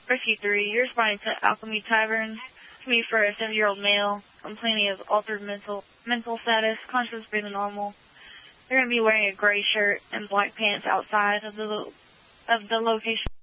Rescue 3, you're responding to Alchemy Tavern. To me for a 70-year-old male, complaining of altered mental status, conscious breathing normal. They're going to be wearing a gray shirt and black pants outside of the location.